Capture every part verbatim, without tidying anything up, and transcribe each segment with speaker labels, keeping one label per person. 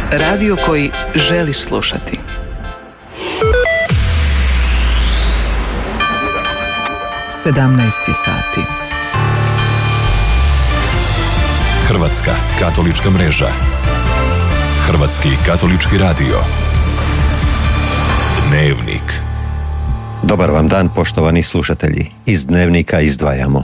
Speaker 1: Radio koji želiš slušati. sedamnaest je sati.
Speaker 2: Hrvatska katolička mreža. Hrvatski katolički radio. Dnevnik.
Speaker 3: Dobar vam dan, poštovani slušatelji. Iz Dnevnika izdvajamo.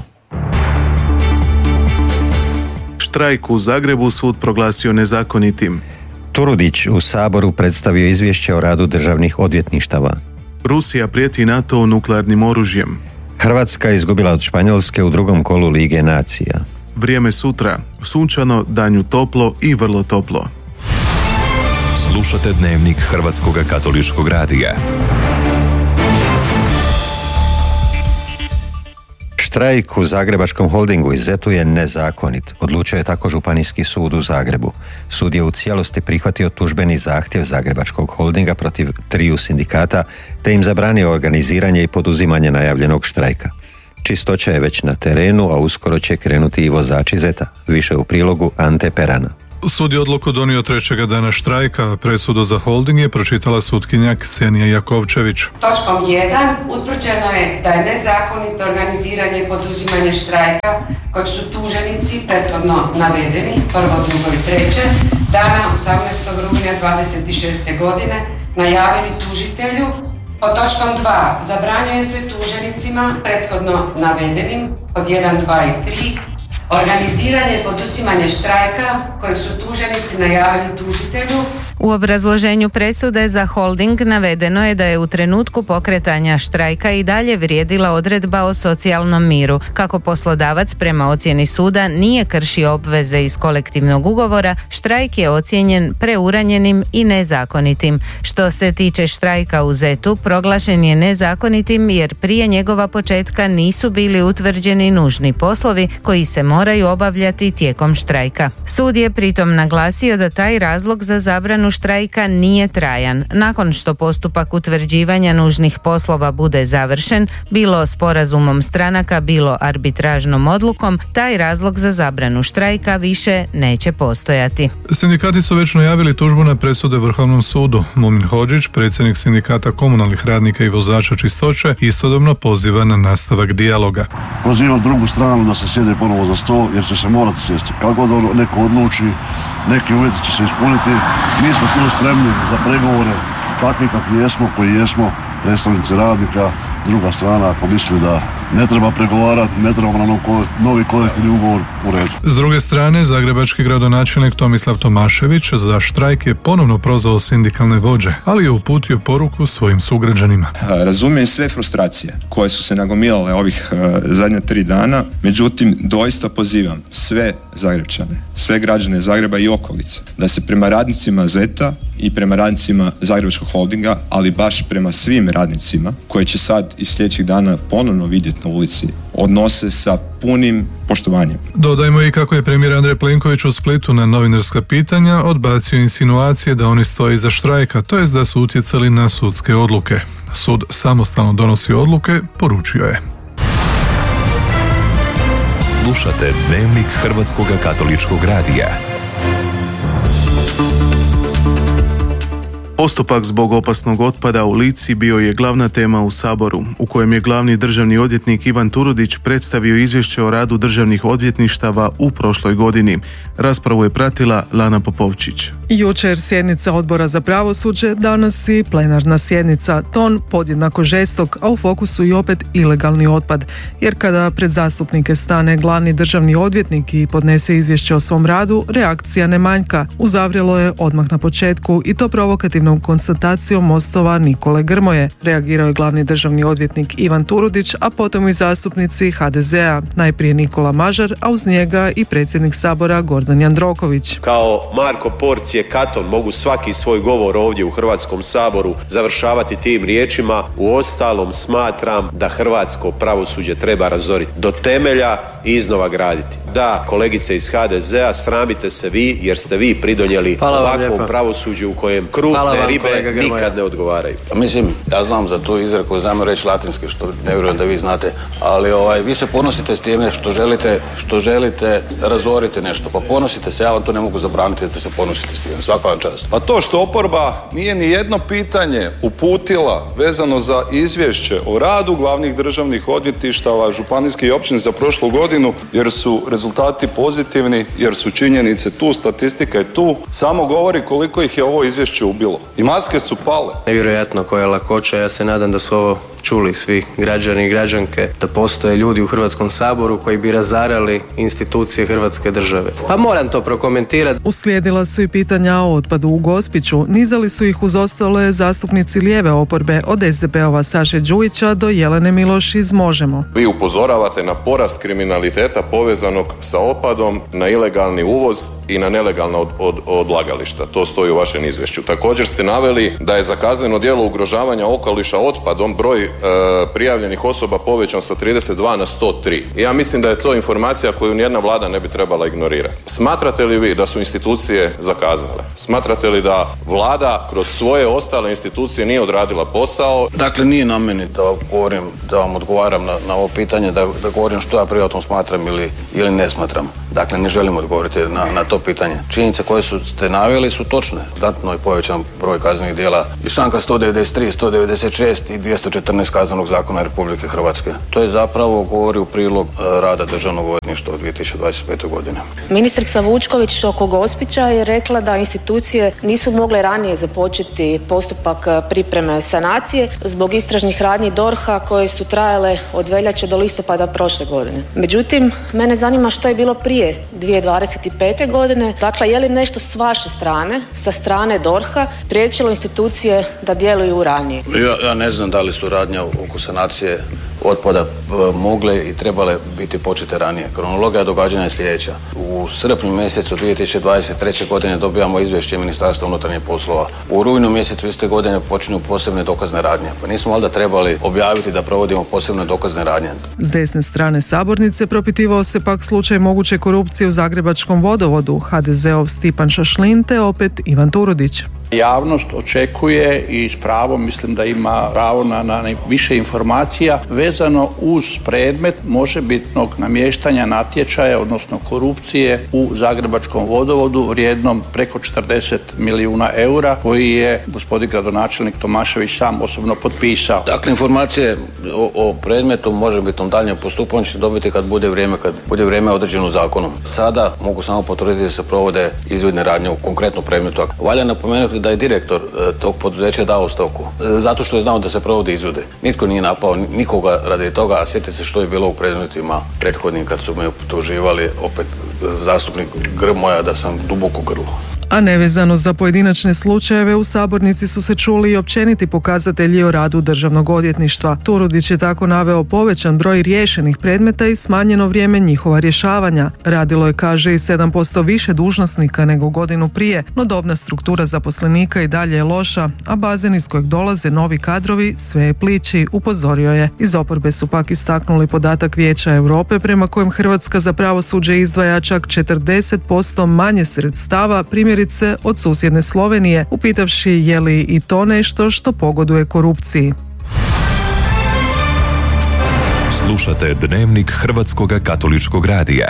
Speaker 4: Štrajk u Zagrebu sud proglasio nezakonitim.
Speaker 3: Turudić u Saboru predstavio izvješće o radu državnih odvjetništava.
Speaker 4: Rusija prijeti NATO nuklearnim oružjem.
Speaker 3: Hrvatska izgubila od Španjolske u drugom kolu Lige nacija.
Speaker 4: Vrijeme sutra, sunčano, danju toplo i vrlo toplo.
Speaker 2: Slušate Dnevnik Hrvatskog katoličkog radija.
Speaker 3: Štrajk u Zagrebačkom holdingu i zetu je nezakonit, odlučio je tako Županijski sud u Zagrebu. Sud je u cijelosti prihvatio tužbeni zahtjev Zagrebačkog holdinga protiv triju sindikata, te im zabranio organiziranje i poduzimanje najavljenog štrajka. Čistoća je već na terenu, a uskoro će krenuti i vozači zeta. Više u prilogu Ante Perana.
Speaker 5: Sud je odluku donio trećega dana štrajka, a presudu za holding je pročitala sutkinja Ksenija Jakovčević.
Speaker 6: Točkom jedan utvrđeno je da je nezakonito organiziranje i poduzimanje štrajka kojeg su tuženici prethodno navedeni, prvo, drugo i treće, dana osamnaestog rujna dvadeset šeste godine najavili tužitelju. Pod točkom dva zabranjuje se tuženicima prethodno navedenim pod jedan, dva i tri organiziranje i poduzimanje štrajka kojeg su tuženici najavili tužitelju.
Speaker 7: U obrazloženju presude za holding navedeno je da je u trenutku pokretanja štrajka i dalje vrijedila odredba o socijalnom miru. Kako poslodavac prema ocjeni suda nije kršio obveze iz kolektivnog ugovora, štrajk je ocijenjen preuranjenim i nezakonitim. Što se tiče štrajka u zetu, proglašen je nezakonitim jer prije njegova početka nisu bili utvrđeni nužni poslovi koji se moraju obavljati tijekom štrajka. Sud je pritom naglasio da taj razlog za zabranu štrajka nije trajan. Nakon što postupak utvrđivanja nužnih poslova bude završen, bilo sporazumom stranaka, bilo arbitražnom odlukom, taj razlog za zabranu štrajka više neće postojati.
Speaker 5: Sindikati su već najavili tužbu na presude Vrhovnom sudu. Mumin Hodžić, predsjednik sindikata komunalnih radnika i vozača čistoće, istodobno poziva na nastavak dijaloga.
Speaker 8: Pozivam drugu stranu da se sjede ponovo za stol jer će se morati sjesti. Kako god neko odluči, neki uvjeti će se ispuniti. Mi smo tu spremni za pregovore, takvi kakvi jesmo, koji jesmo, predstavnici radnika. Druga strana, ako misli da ne treba pregovarati, ne treba na novi kolektivni ugovor, u redu.
Speaker 5: S druge strane, zagrebački gradonačelnik Tomislav Tomašević za štrajk je ponovno prozvao sindikalne vođe, ali je uputio poruku svojim sugrađanima.
Speaker 9: Razumijem sve frustracije koje su se nagomilale ovih uh, zadnja tri dana, međutim, doista pozivam sve Zagrebčane, sve građane Zagreba i okolice, da se prema radnicima zeta i prema radnicima Zagrebačkog holdinga, ali baš prema svim radnicima koji će sad iz sljedećih dana ponovno vidjeti na ulici, odnose sa punim poštovanjem.
Speaker 5: Dodajmo i kako je premijer Andrej Plenković u Splitu na novinarska pitanja odbacio insinuacije da oni stoje iza štrajka, to jest da su utjecali na sudske odluke. Sud samostalno donosi odluke, poručio je.
Speaker 2: Slušate Dnevnik Hrvatskog katoličkog radija.
Speaker 4: Postupak zbog opasnog otpada u Lici bio je glavna tema u Saboru, u kojem je glavni državni odvjetnik Ivan Turudić predstavio izvješće o radu državnih odvjetništava u prošloj godini. Raspravu je pratila Lana Popovčić.
Speaker 10: Jučer sjednica Odbora za pravosuđe, danas i plenarna sjednica. Ton podjednako žestok, a u fokusu i opet ilegalni otpad. Jer kada pred zastupnike stane glavni državni odvjetnik i podnese izvješće o svom radu, reakcija ne manjka. Uzavrjelo je odmah na početku i to provokativnom konstatacijom Mostova Nikole Grmoje. Reagirao je glavni državni odvjetnik Ivan Turudić, a potom i zastupnici ha de zea, najprije Nikola Mažar, a uz njega i predsjednik Sabora Gordan Jandroković.
Speaker 11: Kao Marko Porcije Katon mogu svaki svoj govor ovdje u Hrvatskom saboru završavati tim riječima: uostalom smatram da hrvatsko pravosuđe treba razoriti do temelja i iznova graditi. Da, kolegice iz ha de zea, sramite se vi jer ste vi pridonijeli ovakvom pravosuđu u kojem krupne te ribe nikad ne odgovaraju.
Speaker 12: Mislim, ja znam za tu izreku, znam reći latinski, što ne vjerujem da vi znate, ali ovaj, vi se ponosite s time što želite, što želite razoriti nešto, pa ponosite se, ja vam to ne mogu zabraniti da se ponosite s time, svaka vam čast.
Speaker 13: Pa to što oporba nije ni jedno pitanje uputila vezano za izvješće o radu glavnih državnih odvjetništava, županijskih i općina za prošlu godinu, jer su rezultati pozitivni, jer su činjenice tu, statistika je tu, samo govori koliko ih je ovo izvješće ubilo. I maske su pale.
Speaker 14: Nevjerojatno koja lakoća, ja se nadam da su ovo čuli svi građani i građanke, da postoje ljudi u Hrvatskom saboru koji bi razarali institucije Hrvatske države. Pa moram to prokomentirati.
Speaker 10: Uslijedila su i pitanja o otpadu u Gospiću. Nizali su ih uz ostale zastupnici lijeve oporbe, od es de pe-ova Saše Đujića do Jelene Miloš iz Možemo.
Speaker 15: Vi upozoravate na porast kriminaliteta povezanog sa otpadom, na ilegalni uvoz i na nelegalna od, od, odlagališta. To stoji u vašem izvješću. Također ste naveli da je za kazneno djelo ugrožavanja okoliša otpadom broj e, prijavljenih osoba povećan sa trideset dva na sto tri. I ja mislim da je to informacija koju nijedna vlada ne bi trebala ignorirati. Smatrate li vi da su institucije zakazale? Smatrate li da vlada kroz svoje ostale institucije nije odradila posao?
Speaker 12: Dakle, nije na meni da govorim, da vam odgovaram na, na ovo pitanje, da, da govorim što ja privatno smatram ili, ili ne smatram. Dakle, ne želim odgovoriti na, na to pitanje. Činjenice koje su ste naveli su točne. Znatno je povećan broj kaznenih djela iz članka sto devedeset tri, sto devedeset šest i dvjesto četrnaest Kaznenog zakona Republike Hrvatske. To je zapravo govori u prilog rada Državnog odvjetništva u dvije tisuće dvadeset pete. godine.
Speaker 16: Ministrica Vučković oko Gospića je rekla da institucije nisu mogle ranije započeti postupak pripreme sanacije zbog istražnih radnji D O R H-a koje su trajale od veljače do listopada prošle godine. Međutim, mene zanima što je bilo prije dvije tisuće dvadeset pete. godine. Dakle, je li nešto s vaše strane, sa strane D O R H-a, priječilo institucije da djeluju ranije?
Speaker 12: Ja, ja ne znam da li su radnje oko sanacije otpada mogle i trebale biti počete ranije. Kronologija događanja je sljedeća. U srpnju mjesecu dvije tisuće dvadeset treće. godine dobijamo izvješće Ministarstva unutarnjih poslova. U rujnu mjesecu iste godine počinju posebne dokazne radnje. Pa nismo valjda trebali objaviti da provodimo posebne dokazne radnje.
Speaker 10: S desne strane sabornice propitivao se pak slučaj moguće korupcije u Zagrebačkom vodovodu. ha de ze-ov Stipan Šašlin te opet Ivan Turudić.
Speaker 17: Javnost očekuje i s pravom mislim da ima pravo na, na više informacija vezano uz predmet možebitnog namještanja natječaja, odnosno korupcije u Zagrebačkom vodovodu vrijednom preko četrdeset milijuna eura koji je gospodin gradonačelnik Tomašević sam osobno potpisao.
Speaker 12: Dakle, informacije o, o predmetu možebitnom daljnjem postupanju će dobiti kad bude vrijeme, kad bude vrijeme određeno zakonom. Sada mogu samo potvrditi da se provode izvidne radnje u konkretnom predmetu. Valja napomenuti da je direktor tog poduzeća dao ostavku zato što je znao da se provode izvide. Nitko nije napao nikoga radi toga, a sjetite se što je bilo u predmetima prethodnim kad su me optuživali opet zastupnik Grmoja da sam duboko grlo.
Speaker 10: A nevezano za pojedinačne slučajeve, u sabornici su se čuli i općeniti pokazatelji o radu Državnog odvjetništva. Turudić je tako naveo povećan broj riješenih predmeta i smanjeno vrijeme njihova rješavanja. Radilo je, kaže, i sedam posto više dužnosnika nego godinu prije, no dobna struktura zaposlenika i dalje je loša, a bazen iz kojeg dolaze novi kadrovi sve je plići, upozorio je. Iz oporbe su pak istaknuli podatak Vijeća Europe prema kojem Hrvatska za pravosuđe izdvaja čak četrdeset posto manje sredstava, primjer od susjedne Slovenije, upitavši je li i to nešto što pogoduje korupciji.
Speaker 2: Slušate Dnevnik Hrvatskog katoličkog radija.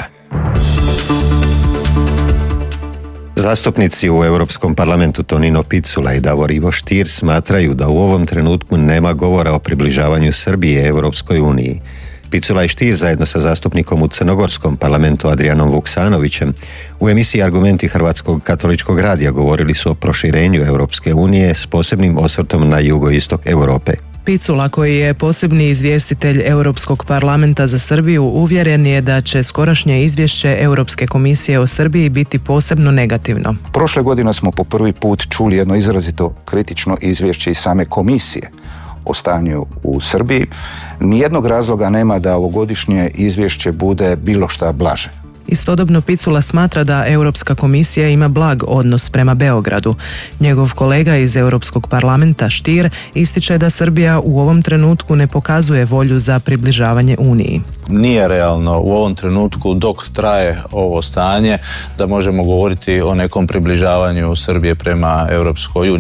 Speaker 3: Zastupnici u Europskom parlamentu Tonino Picula i Davor Ivo Stier smatraju da u ovom trenutku nema govora o približavanju Srbije Europskoj uniji. Picula i Stier zajedno sa zastupnikom u Crnogorskom parlamentu Adrijanom Vuksanovićem u emisiji Argumenti Hrvatskog katoličkog radija govorili su o proširenju Europske unije s posebnim osvrtom na jugoistok Europe.
Speaker 18: Picula, koji je posebni izvjestitelj Europskog parlamenta za Srbiju, uvjeren je da će skorašnje izvješće Europske komisije o Srbiji biti posebno negativno.
Speaker 19: Prošle godine smo po prvi put čuli jedno izrazito kritično izvješće iz same komisije o stanju u Srbiji. Nijednog razloga nema da ovogodišnje izvješće bude bilo šta blaže.
Speaker 18: Istodobno Picula smatra da Europska komisija ima blag odnos prema Beogradu. Njegov kolega iz Europskog parlamenta Stier ističe da Srbija u ovom trenutku ne pokazuje volju za približavanje Uniji.
Speaker 20: Nije realno u ovom trenutku dok traje ovo stanje da možemo govoriti o nekom približavanju Srbije prema Europskoj uniji.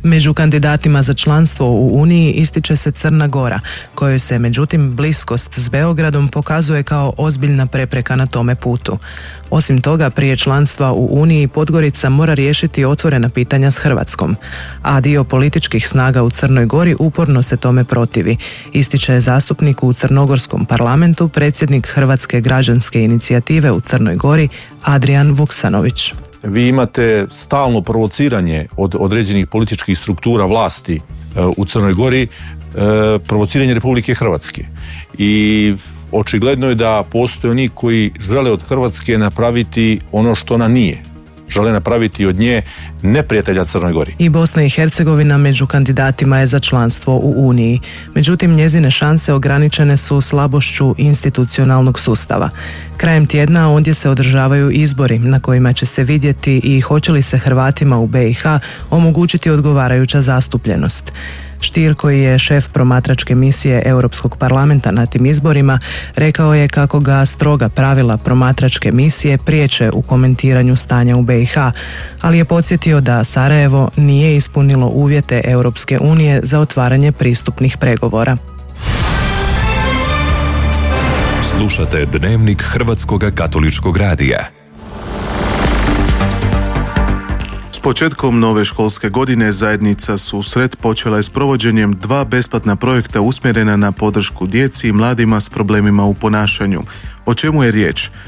Speaker 18: Među kandidatima za članstvo u Uniji ističe se Crna Gora, kojoj se međutim bliskost s Beogradom pokazuje kao ozbiljna prepreka na tome putu. Osim toga, prije članstva u Uniji Podgorica mora riješiti otvorena pitanja s Hrvatskom, a dio političkih snaga u Crnoj Gori uporno se tome protivi, ističe zastupnik u crnogorskom parlamentu, predsjednik Hrvatske građanske inicijative u Crnoj Gori, Adrian Vuksanović.
Speaker 21: Vi imate stalno provociranje od određenih političkih struktura vlasti u Crnoj Gori, provociranje Republike Hrvatske. I očigledno je da postoje oni koji žele od Hrvatske napraviti ono što ona nije. Žele napraviti od nje neprijatelja Crnoj Gori.
Speaker 18: I Bosna i Hercegovina među kandidatima je za članstvo u Uniji. Međutim, njezine šanse ograničene su slabošću institucionalnog sustava. Krajem tjedna ondje se održavaju izbori na kojima će se vidjeti i hoće li se Hrvatima u be i ha omogućiti odgovarajuća zastupljenost. Stier, koji je šef promatračke misije Europskog parlamenta na tim izborima, rekao je kako ga stroga pravila promatračke misije priječe u komentiranju stanja u be i ha, ali je podsjetio da Sarajevo nije ispunilo uvjete Europske unije za otvaranje pristupnih pregovora.
Speaker 2: Slušate Dnevnik Hrvatskog katoličkog radija.
Speaker 4: Početkom nove školske godine zajednica Susret počela je s provođenjem dva besplatna projekta usmjerena na podršku djeci i mladima s problemima u ponašanju. O čemu je riječ?